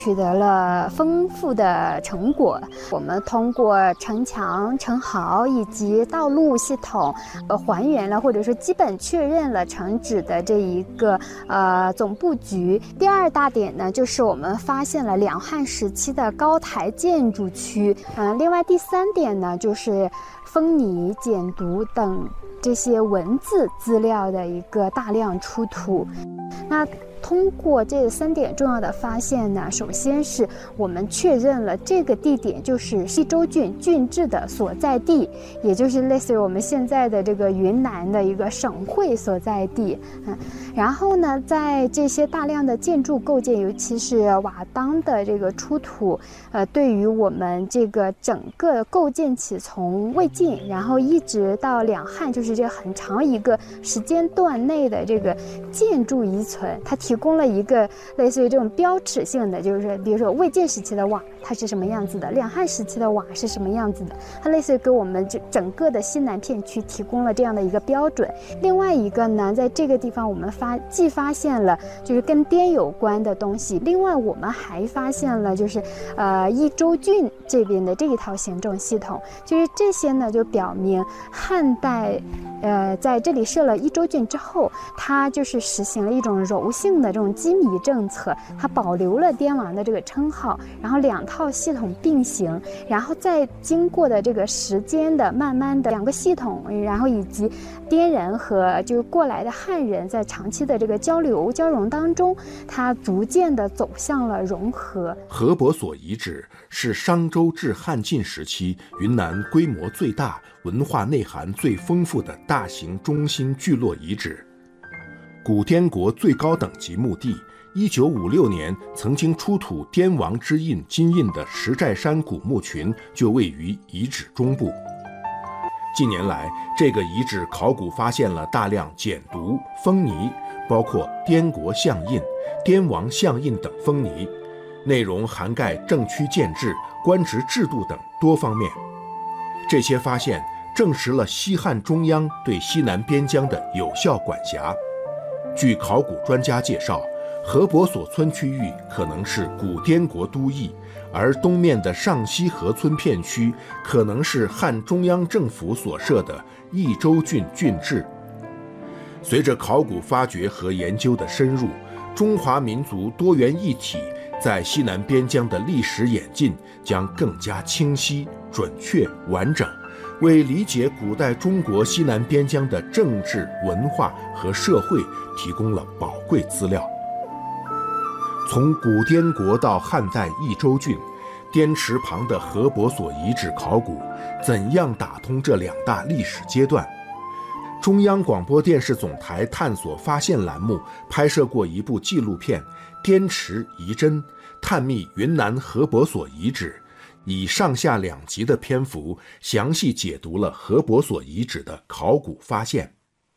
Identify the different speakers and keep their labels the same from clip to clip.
Speaker 1: 取得了丰富的成果。我们通过城墙、城壕以及道路系统，还原了或者说基本确认了城址的这一个总布局。第二大点呢，就是我们发现了两汉时期的高台建筑区。另外第三点呢，就是封泥、简牍等这些文字资料的一个大量出土。那通过这3点重要的发现呢，首先是我们确认了这个地点就是西州郡郡治的所在地，也就是类似于我们现在的这个云南的一个省会所在地。然后呢，在这些大量的建筑构件，尤其是瓦当的这个出土，对于我们这个整个构建起从魏晋，然后一直到两汉，就是这很长一个时间段内的这个建筑遗存，它提供了一个类似于这种标尺性的，就是比如说魏晋时期的瓦它是什么样子的，两汉时期的瓦是什么样子的，它类似于给我们整个的西南片区提供了这样的一个标准。另外一个呢，在这个地方我们既发现了就是跟滇有关的东西，另外我们还发现了就是益州郡这边的这一套行政系统，就是这些呢就表明汉代在这里设了益州郡之后，它就是实行了一种柔性的这种羁縻政策，它保留了滇王的这个称号，然后两套系统并行，然后再经过的这个时间的慢慢的两个系统，然后以及滇人和就是过来的汉人在长期的这个交流交融当中，它逐渐的走向了融合。
Speaker 2: 禾伯所遗址是商周至汉晋时期云南规模最大、文化内涵最丰富的大型中心聚落遗址。古滇国最高等级墓地1956年曾经出土滇王之印金印的石寨山古墓群就位于遗址中部。近年来，这个遗址考古发现了大量简牍、封泥，包括滇国相印、滇王相印等封泥，内容涵盖政区建制、官职制度等多方面。这些发现证实了西汉中央对西南边疆的有效管辖。据考古专家介绍，禾伯所村区域可能是古滇国都邑，而东面的上西河村片区可能是汉中央政府所设的益州郡郡治。随着考古发掘和研究的深入，中华民族多元一体在西南边疆的历史演进将更加清晰、准确、完整，为理解古代中国西南边疆的政治、文化和社会提供了宝贵资料。从古滇国到汉代益州郡，滇池旁的禾伯所遗址考古怎样打通这两大历史阶段？中央广播电视总台探索发现栏目拍摄过一部纪录片《滇池遗珍》，探秘云南禾伯所遗址，以上下2集的篇幅详细解读了禾伯所遗址的考古发现。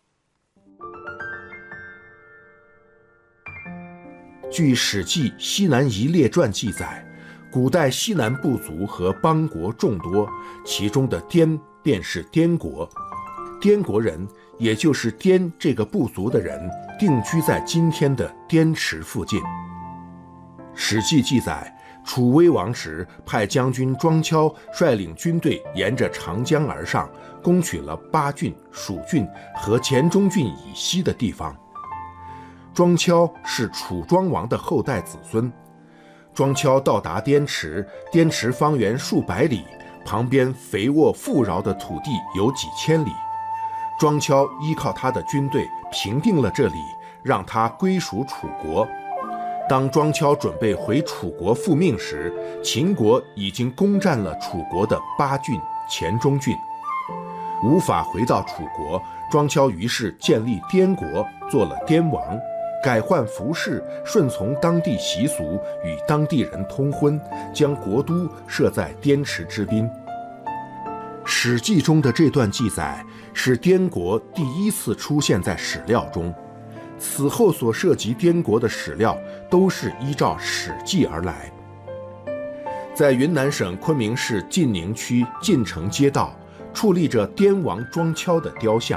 Speaker 2: 据《史记·西南夷列传》记载，古代西南部族和邦国众多，其中的滇便是滇国。滇国人，也就是滇这个部族的人，定居在今天的滇池附近。《史记》记载，楚威王时派将军庄敲率领军队沿着长江而上，攻取了巴郡、蜀郡和黔中郡以西的地方。庄敲是楚庄王的后代子孙。庄敲到达滇池，滇池方圆数百里，旁边肥沃富饶的土地有几千里。庄敲依靠他的军队平定了这里，让他归属楚国。当庄敲准备回楚国复命时，秦国已经攻占了楚国的巴郡、黔中郡。无法回到楚国，庄敲于是建立滇国，做了滇王，改换服饰，顺从当地习俗，与当地人通婚，将国都设在滇池之滨。《史记》中的这段记载是滇国第一次出现在史料中，此后所涉及滇国的史料都是依照《史记》而来。在云南省昆明市晋宁区晋城街道，矗立着滇王庄敲的雕像。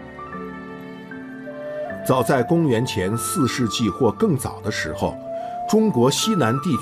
Speaker 2: 早在公元前4世纪或更早的时候， 中国西南地区